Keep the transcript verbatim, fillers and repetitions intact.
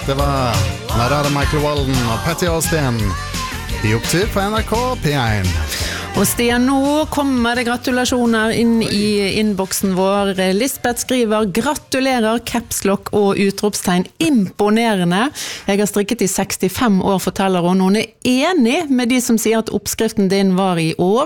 Det var Narada Michael Walden og Patty Austin I opptid på N R K P one. Og Stian, nå kommer det gratulasjoner inn I innboksen vår. Lisbeth skriver, gratulerer, capslock og utropstegn, imponerende. Jeg har strikket I sekstifem år, forteller hun. Hun er enig med de som sier at oppskriften din var I år.